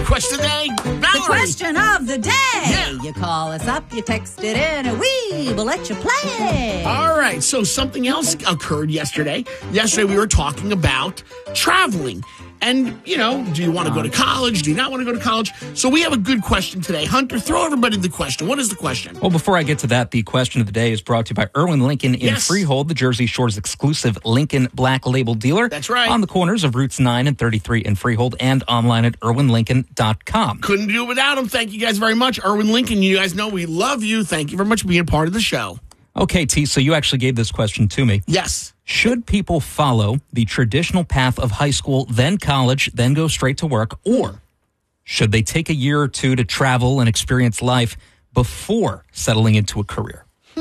Question today, Valerie. The question of the day. Yeah. You call us up, you text it in, and we will let you play. All right, so something else occurred yesterday. Yesterday we were talking about traveling. And, do you want to go to college? Do you not want to go to college? So we have a good question today. Hunter, throw everybody the question. What is the question? Well, before I get to that, the question of the day is brought to you by Irwin Lincoln in Freehold, the Jersey Shore's exclusive Lincoln Black Label dealer. That's right. On the corners of Routes 9 and 33 in Freehold and online at irwinlincoln.com. Couldn't do it without him. Thank you guys very much. Irwin Lincoln, you guys know we love you. Thank you very much for being a part of the show. Okay, T, so you actually gave this question to me. Yes. Should people follow the traditional path of high school, then college, then go straight to work, or should they take a year or two to travel and experience life before settling into a career?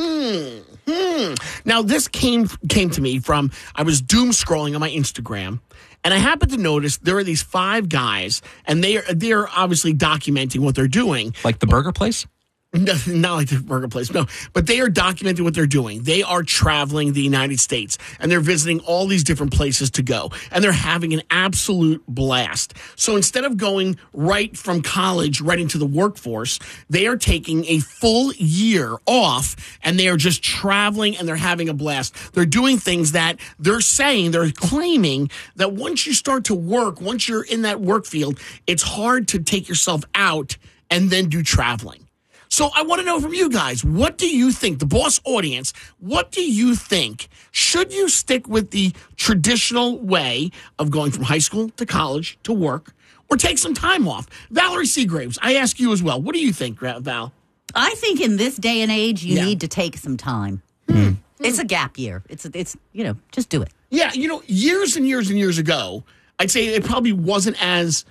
Now, this came to me from, I was doom scrolling on my Instagram, and I happened to notice there are these 5 guys, and they're obviously documenting what they're doing. Like the burger place? Not like the burger place, no. But they are documenting what they're doing. They are traveling the United States, and they're visiting all these different places to go, and they're having an absolute blast. So instead of going right from college right into the workforce, they are taking a full year off, and they are just traveling, and they're having a blast. They're doing things that they're claiming that once you start to work, once you're in that work field, it's hard to take yourself out and then do traveling. So I want to know from you guys, what do you think, the boss audience, what do you think? Should you stick with the traditional way of going from high school to college to work, or take some time off? Valerie Seagraves, I ask you as well. What do you think, Val? I think in this day and age, you need to take some time. It's a gap year. It's just do it. Yeah, years and years and years ago, I'd say it probably wasn't as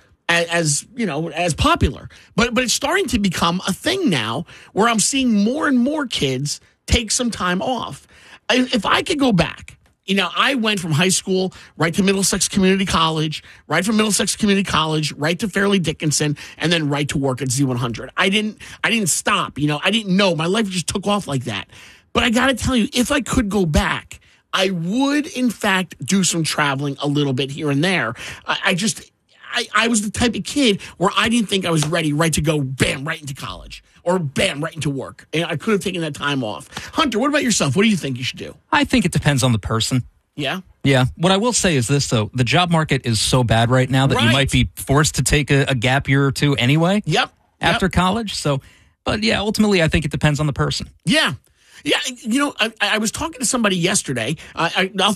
popular, but it's starting to become a thing now where I'm seeing more and more kids take some time off. If I could go back, I went from high school right to Middlesex Community College, right from Middlesex Community College, right to Fairleigh Dickinson, and then right to work at Z100. I didn't stop. I didn't know. My life just took off like that. But I got to tell you, if I could go back, I would, in fact, do some traveling a little bit here and there. I was the type of kid where I didn't think I was ready right to go, bam, right into college or bam, right into work. And I could have taken that time off. Hunter, what about yourself? What do you think you should do? I think it depends on the person. Yeah? Yeah. What I will say is this, though. The job market is so bad right now that you might be forced to take a gap year or two anyway. Yep. After college. So, but yeah, ultimately, I think it depends on the person. Yeah. Yeah. I was talking to somebody yesterday. I'll